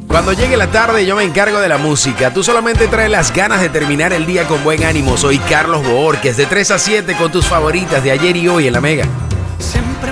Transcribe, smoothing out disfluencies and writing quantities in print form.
Cuando llegue la tarde yo me encargo de la música. Tú solamente traes las ganas de terminar el día con buen ánimo. Soy Carlos Bohórquez, de 3 a 7 con tus favoritas de ayer y hoy en La Mega.